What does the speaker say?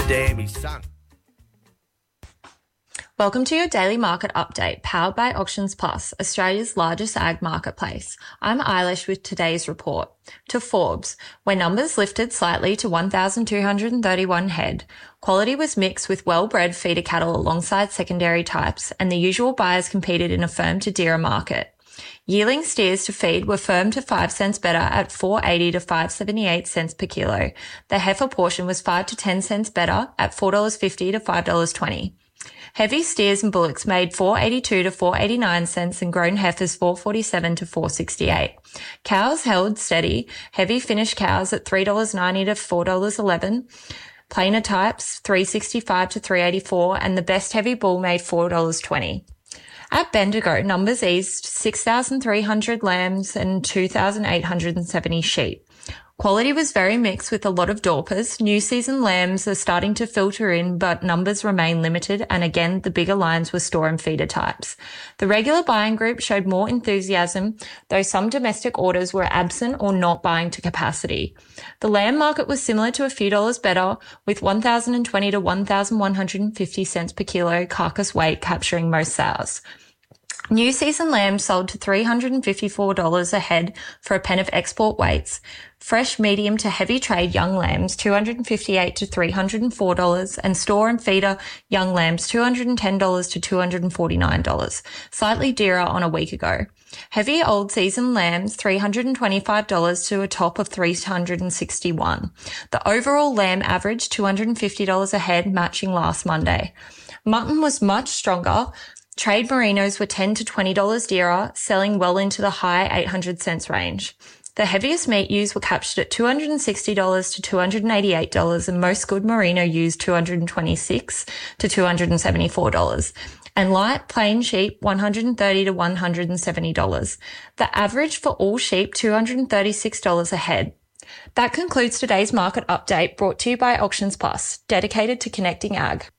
damn his son. Welcome to your daily market update, powered by Auctions Plus, Australia's largest ag marketplace. I'm Eilish with today's report. To Forbes, where numbers lifted slightly to 1,231 head. Quality was mixed with well-bred feeder cattle alongside secondary types, and the usual buyers competed in a firm to dearer market. Yearling steers to feed were firm to 5 cents better at 4.80 to 5.78 cents per kilo. The heifer portion was 5 to 10 cents better at $4.50 to $5.20. Heavy steers and bullocks made 4.82 to 4.89 cents and grown heifers 4.47 to 4.68. Cows held steady, heavy finished cows at $3.90 to $4.11. Plainer types 3.65 to 3.84 and the best heavy bull made $4.20. At Bendigo, numbers eased 6,300 lambs and 2,870 sheep. Quality was very mixed with a lot of Dorpers. New season lambs are starting to filter in, but numbers remain limited, and again, the bigger lines were store and feeder types. The regular buying group showed more enthusiasm, though some domestic orders were absent or not buying to capacity. The lamb market was similar to a few dollars better, with 1,020 to 1,150 cents per kilo carcass weight capturing most sales. New season lambs sold to $354 a head for a pen of export weights. Fresh, medium to heavy trade young lambs, $258 to $304, and store and feeder young lambs, $210 to $249, slightly dearer on a week ago. Heavy old season lambs, $325 to a top of $361. The overall lamb averaged $250 a head, matching last Monday. Mutton was much stronger. Trade merinos were $10 to $20 dearer, selling well into the high 800 cents range. The heaviest meat ewes were captured at $260 to $288, and most good merino ewes $226 to $274. And light plain sheep $130 to $170. The average for all sheep $236 a head. That concludes today's market update, brought to you by Auctions Plus, dedicated to connecting ag.